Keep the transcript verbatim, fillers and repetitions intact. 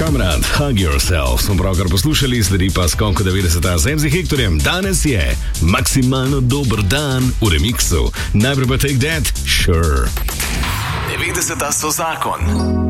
Kamrat, Hug Yourself smo pravkar poslušali, sledi pa skonko devetdeseta z em zet Hektorjem. Danes je maksimalno dober dan v remiksu. Najprej pa Take That, Sure. devetdeseta so zakon.